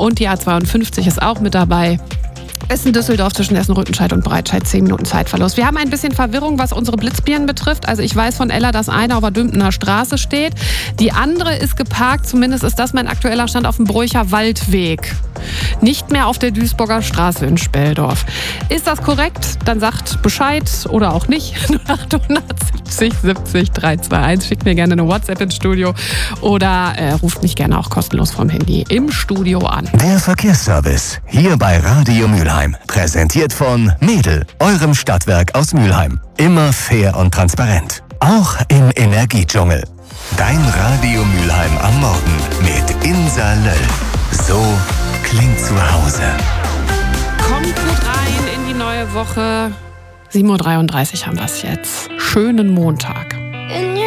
Und die A52 ist auch mit dabei. Essen-Düsseldorf zwischen Essen-Rüttenscheid und Breitscheid 10 Minuten Zeitverlust. Wir haben ein bisschen Verwirrung, was unsere Blitzbirnen betrifft. Also ich weiß von Ella, dass eine auf der Dümpener Straße steht. Die andere ist geparkt, zumindest ist das mein aktueller Stand, auf dem Bräucher Waldweg. Nicht mehr auf der Duisburger Straße in Speldorf. Ist das korrekt? Dann sagt Bescheid oder auch nicht. 0870 70 321. Schickt mir gerne eine WhatsApp ins Studio oder ruft mich gerne auch kostenlos vom Handy im Studio an. Der Verkehrsservice hier bei Radio Mülheim. Präsentiert von Mädel, eurem Stadtwerk aus Mülheim. Immer fair und transparent. Auch im Energiedschungel. Dein Radio Mülheim am Morgen mit Insa Löll. So klingt zu Hause. Kommt gut rein in die neue Woche. 7.33 Uhr haben wir es jetzt. Schönen Montag.